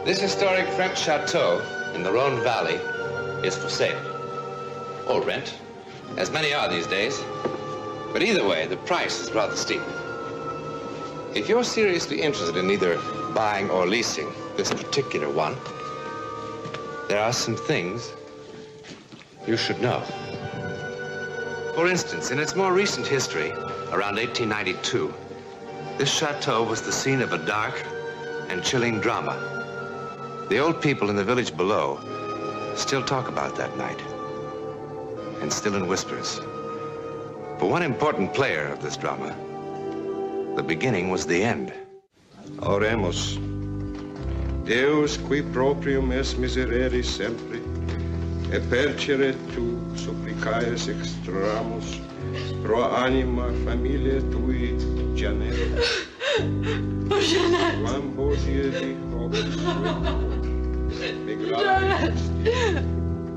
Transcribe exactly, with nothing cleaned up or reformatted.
This historic French chateau in the Rhone Valley is for sale. Or rent, as many are these days. But either way, the price is rather steep. If you're seriously interested in either buying or leasing this particular one, there are some things you should know. For instance, in its more recent history, around eighteen ninety-two, this chateau was the scene of a dark and chilling drama. The old people in the village below still talk about that night, and still in whispers. For one important player of this drama, the beginning was the end. Oremus. Deus qui proprium es miserere sempre, e percere tu supplicaes extramus, pro anima familiae tui, Janelle. Oh, Jeanette. Quam hodie di hobis sui, migrare